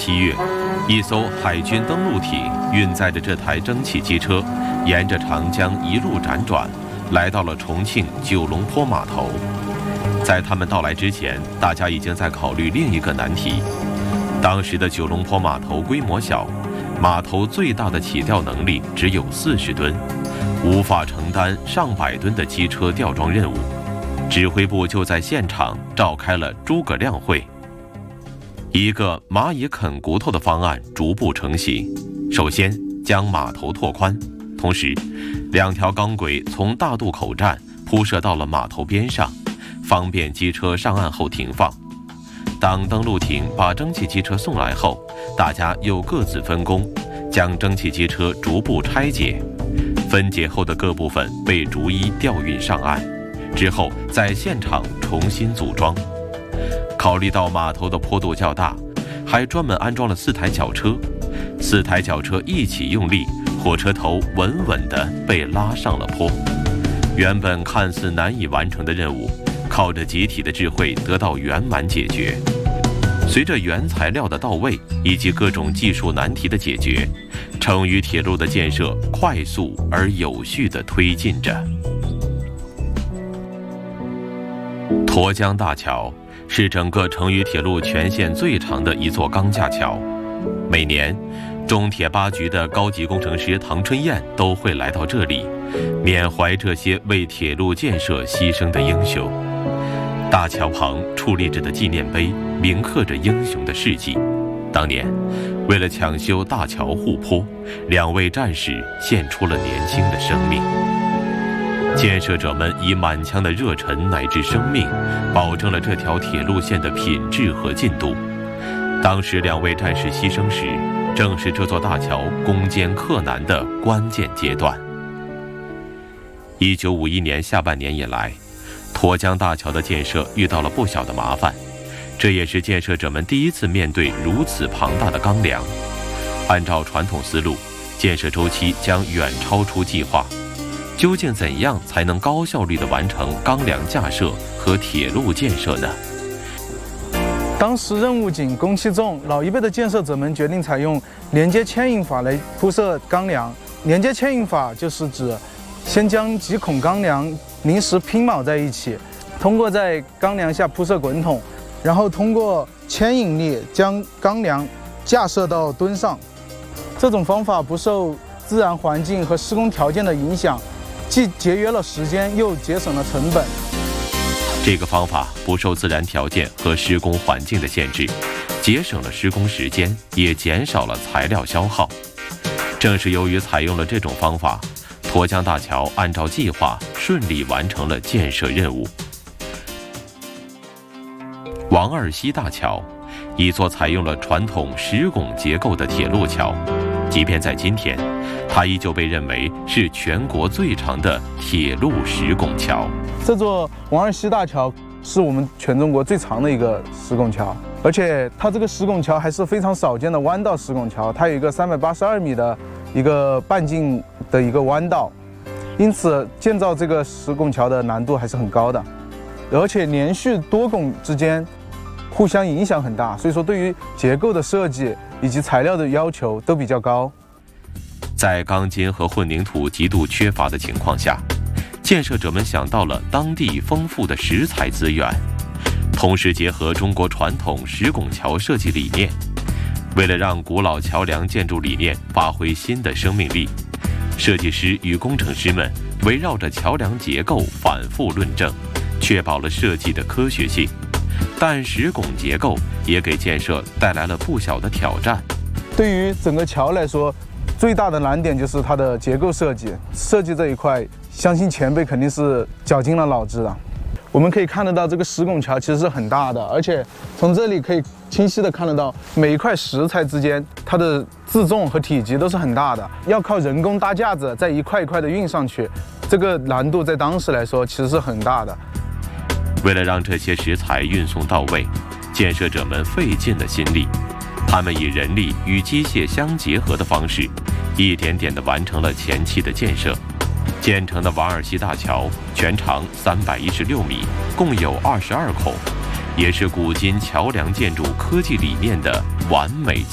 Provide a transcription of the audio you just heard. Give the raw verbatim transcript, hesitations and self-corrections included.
七月，一艘海军登陆艇运载着这台蒸汽机车，沿着长江一路辗转，来到了重庆九龙坡码头。在他们到来之前，大家已经在考虑另一个难题。当时的九龙坡码头规模小，码头最大的起吊能力只有四十吨，无法承担上百吨的机车吊装任务。指挥部就在现场召开了诸葛亮会。一个蚂蚁啃骨头的方案逐步成型。首先将码头拓宽，同时两条钢轨从大渡口站铺设到了码头边上，方便机车上岸后停放。当登陆艇把蒸汽机车送来后，大家又各自分工，将蒸汽机车逐步拆解，分解后的各部分被逐一调运上岸，之后在现场重新组装。考虑到码头的坡度较大，还专门安装了四台绞车，四台绞车一起用力，火车头稳稳地被拉上了坡。原本看似难以完成的任务，靠着集体的智慧得到圆满解决。随着原材料的到位以及各种技术难题的解决，成渝铁路的建设快速而有序地推进着。沱江大桥是整个成渝铁路全线最长的一座钢架桥，每年中铁八局的高级工程师唐春燕都会来到这里，缅怀这些为铁路建设牺牲的英雄。大桥旁矗立着的纪念碑铭刻着英雄的事迹。当年为了抢修大桥护坡，两位战士献出了年轻的生命。建设者们以满腔的热忱乃至生命，保证了这条铁路线的品质和进度。当时两位战士牺牲时，正是这座大桥攻坚克难的关键阶段。一九五一年下半年以来，沱江大桥的建设遇到了不小的麻烦，这也是建设者们第一次面对如此庞大的钢梁。按照传统思路，建设周期将远超出计划。究竟怎样才能高效率地完成钢梁架设和铁路建设呢？ 当时任务紧，工期重，老一辈的建设者们决定采用连接牵引法来铺设钢梁。连接牵引法就是指先将几孔钢梁临时拼铆在一起，通过在钢梁下铺设滚筒，然后通过牵引力将钢梁架设到墩上。这种方法不受自然环境和施工条件的影响，既节约了时间，又节省了成本。 这个方法不受自然条件和施工环境的限制，节省了施工时间，也减少了材料消耗。正是由于采用了这种方法，沱江大桥按照计划顺利完成了建设任务。王二溪大桥，一座采用了传统石拱结构的铁路桥，即便在今天，它依旧被认为是全国最长的铁路石拱桥。 这座王二溪大桥是我们全中国最长的一个石拱桥，而且它这个石拱桥还是非常少见的弯道石拱桥，它有一个三百八十二米的一个半径的一个弯道，因此建造这个石拱桥的难度还是很高的，而且连续多拱之间互相影响很大，所以说对于结构的设计以及材料的要求都比较高。 在钢筋和混凝土极度缺乏的情况下，建设者们想到了当地丰富的石材资源，同时结合中国传统石拱桥设计理念。为了让古老桥梁建筑理念发挥新的生命力，设计师与工程师们围绕着桥梁结构反复论证，确保了设计的科学性。但石拱结构也给建设带来了不小的挑战。 对于整个桥来说，最大的难点就是它的结构设计。设计这一块，相信前辈肯定是绞尽了脑汁的。我们可以看得到，这个石拱桥其实是很大的，而且从这里可以清晰的看得到，每一块石材之间它的自重和体积都是很大的，要靠人工搭架子，再一块一块的运上去，这个难度在当时来说其实是很大的。 为了让这些石材运送到位，建设者们费尽了心力。他们以人力与机械相结合的方式，一点点地完成了前期的建设。建成的王二溪大桥全长三百一十六米，共有二十二孔，也是古今桥梁建筑科技理念的完美